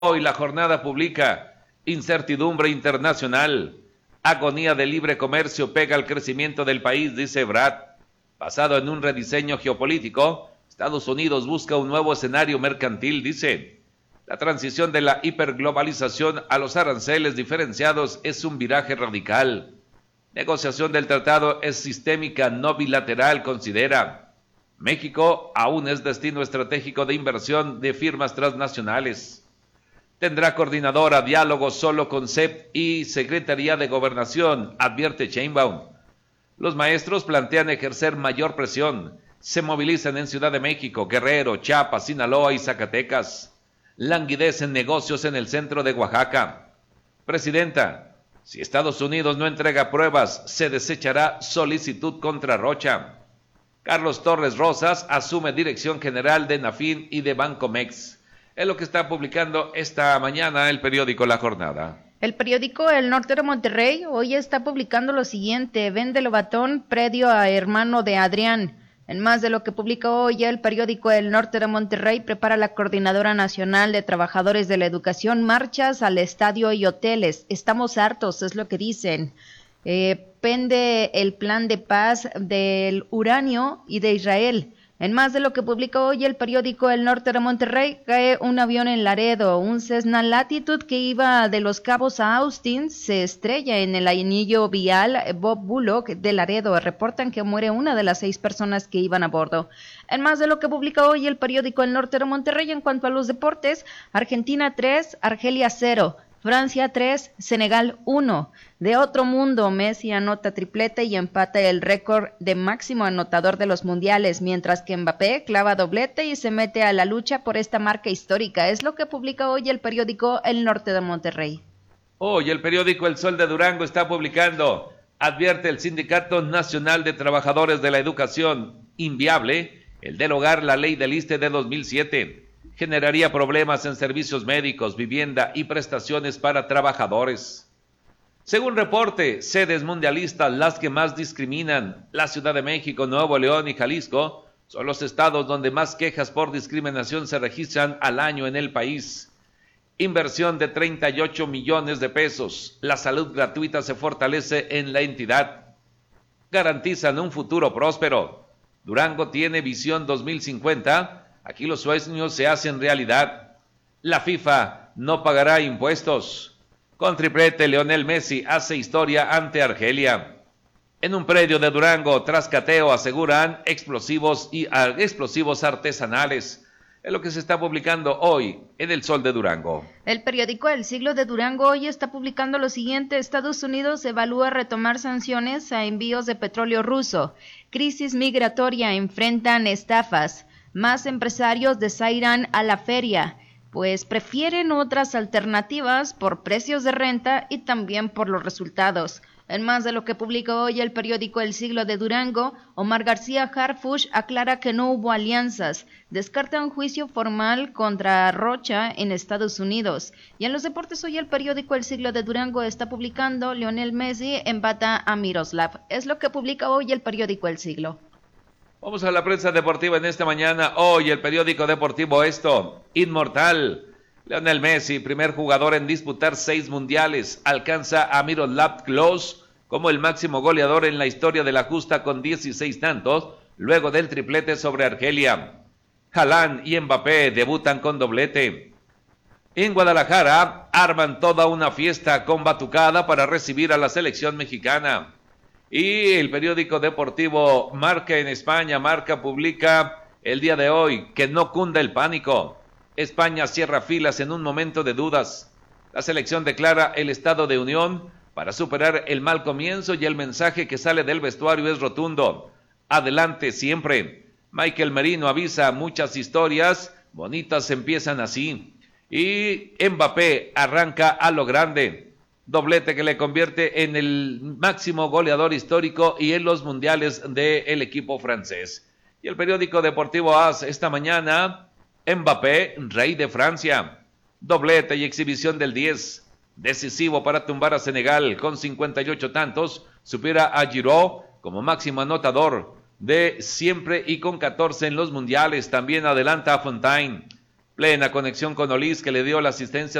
Hoy la jornada publica incertidumbre internacional, agonía de libre comercio pega al crecimiento del país, dice Brad. Basado en un rediseño geopolítico, Estados Unidos busca un nuevo escenario mercantil, dice. La transición de la hiperglobalización a los aranceles diferenciados es un viraje radical. Negociación del tratado es sistémica, no bilateral, considera. México aún es destino estratégico de inversión de firmas transnacionales. Tendrá coordinadora diálogo solo con CEP y Secretaría de Gobernación, advierte Sheinbaum. Los maestros plantean ejercer mayor presión. Se movilizan en Ciudad de México, Guerrero, Chiapas, Sinaloa y Zacatecas. Languidecen negocios en el centro de Oaxaca. Presidenta, si Estados Unidos no entrega pruebas, se desechará solicitud contra Rocha. Carlos Torres Rosas asume dirección general de Nafin y de Bancomex. Es lo que está publicando esta mañana el periódico La Jornada. El periódico El Norte de Monterrey hoy está publicando lo siguiente: vende Lobatón predio a hermano de Adrián. En más de lo que publica hoy el periódico El Norte de Monterrey, prepara la Coordinadora Nacional de Trabajadores de la Educación marchas al estadio y hoteles. Estamos hartos, es lo que dicen. Pende el plan de paz del uranio y de Israel. En más de lo que publica hoy el periódico El Norte de Monterrey, cae un avión en Laredo, un Cessna Latitude que iba de Los Cabos a Austin, se estrella en el anillo vial Bob Bullock de Laredo. Reportan que muere una de las 6 personas que iban a bordo. En más de lo que publica hoy el periódico El Norte de Monterrey, en cuanto a los deportes, Argentina 3, Argelia 0. Francia 3, Senegal 1. De otro mundo, Messi anota triplete y empata el récord de máximo anotador de los mundiales, mientras que Mbappé clava doblete y se mete a la lucha por esta marca histórica. Es lo que publica hoy el periódico El Norte de Monterrey. Hoy el periódico El Sol de Durango está publicando, advierte el Sindicato Nacional de Trabajadores de la Educación, inviable el derogar la ley del ISSSTE de 2007. Generaría problemas en servicios médicos, vivienda y prestaciones para trabajadores. Según reporte, sedes mundialistas las que más discriminan. La Ciudad de México, Nuevo León y Jalisco son los estados donde más quejas por discriminación se registran al año en el país. Inversión de 38 millones de pesos. La salud gratuita se fortalece en la entidad. Garantizan un futuro próspero. Durango tiene visión 2050. Aquí los sueños se hacen realidad. La FIFA no pagará impuestos. Con triplete, Lionel Messi hace historia ante Argelia. En un predio de Durango, tras cateo, aseguran explosivos artesanales. Es lo que se está publicando hoy en El Sol de Durango. El periódico El Siglo de Durango hoy está publicando lo siguiente: Estados Unidos evalúa retomar sanciones a envíos de petróleo ruso. Crisis migratoria, enfrentan estafas. Más empresarios desairan a la feria, pues prefieren otras alternativas por precios de renta y también por los resultados. En más de lo que publica hoy el periódico El Siglo de Durango, Omar García Harfuch aclara que no hubo alianzas, descarta un juicio formal contra Rocha en Estados Unidos. Y en los deportes hoy el periódico El Siglo de Durango está publicando, Lionel Messi empata a Miroslav. Es lo que publica hoy el periódico El Siglo. Vamos a la prensa deportiva en esta mañana. Hoy el periódico deportivo Esto, inmortal. Lionel Messi, primer jugador en disputar 6 mundiales, alcanza a Miroslav Klose como el máximo goleador en la historia de la justa con 16 tantos, luego del triplete sobre Argelia. Haaland y Mbappé debutan con doblete. En Guadalajara arman toda una fiesta con batucada para recibir a la selección mexicana. Y el periódico deportivo Marca en España, Marca publica el día de hoy que no cunda el pánico. España cierra filas en un momento de dudas. La selección declara el estado de unión para superar el mal comienzo y el mensaje que sale del vestuario es rotundo. Adelante siempre. Michael Merino avisa, muchas historias bonitas empiezan así. Y Mbappé arranca a lo grande. Doblete que le convierte en el máximo goleador histórico y en los mundiales del equipo francés. Y el periódico deportivo AS esta mañana, Mbappé, rey de Francia. Doblete y exhibición del 10. Decisivo para tumbar a Senegal con 58 tantos. Supera a Giroud como máximo anotador de siempre y con 14 en los mundiales. También adelanta a Fontaine. Plena conexión con Olis, que le dio la asistencia